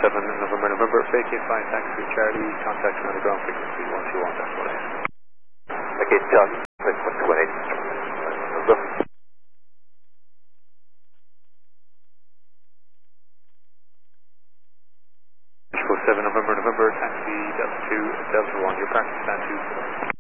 November, November, fake 5 taxi Charlie, contact me on the ground frequency 121.18. Okay, Charlie, 118. November, November, taxi Delta 2, Delta 1, your practice stand 2.